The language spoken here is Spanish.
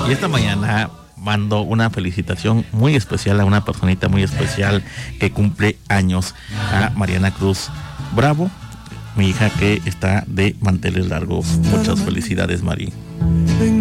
Y esta mañana mando una felicitación muy especial a una personita muy especial que cumple años, a Mariana Cruz Bravo, mi hija que está de manteles largos. Muchas felicidades, Mari.